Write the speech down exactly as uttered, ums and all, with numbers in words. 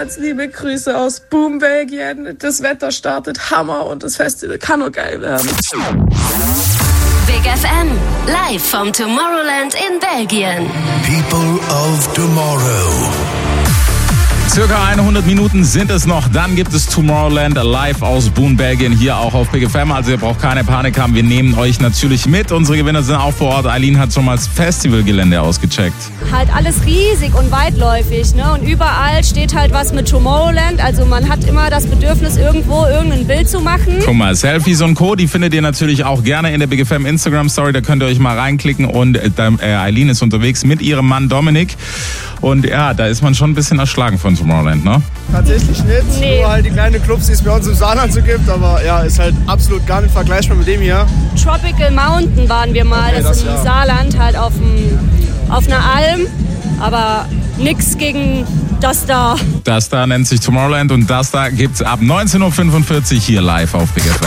Vielmals liebe Grüße aus Boom, Belgien. Das Wetter startet Hammer und das Festival kann nur geil werden. Big F M, live vom Tomorrowland in Belgien. People of Tomorrow. Circa hundert Minuten sind es noch, dann gibt es Tomorrowland live aus Boon, Belgien, hier auch auf Big F M. Also ihr braucht keine Panik haben, wir nehmen euch natürlich mit. Unsere Gewinner sind auch vor Ort. Eileen hat schon mal das Festivalgelände ausgecheckt. Halt alles riesig und weitläufig, ne? Und überall steht halt was mit Tomorrowland. Also man hat immer das Bedürfnis, irgendwo irgendein Bild zu machen. Guck mal, Selfies und Co., die findet ihr natürlich auch gerne in der Big F M Instagram Story. Da könnt ihr euch mal reinklicken. Und äh, Eileen ist unterwegs mit ihrem Mann Dominik. Und ja, da ist man schon ein bisschen erschlagen von Tomorrowland, ne? Tatsächlich nicht, nee. Nur halt die kleinen Clubs, die es bei uns im Saarland so gibt, aber ja, ist halt absolut gar nicht vergleichbar mit dem hier. Tropical Mountain waren wir mal, okay, das, das ist im ja. Saarland, halt auf, dem, auf einer Alm, aber nix gegen das da. Das da nennt sich Tomorrowland und das da gibt's ab neunzehn Uhr fünfundvierzig hier live auf Big F M.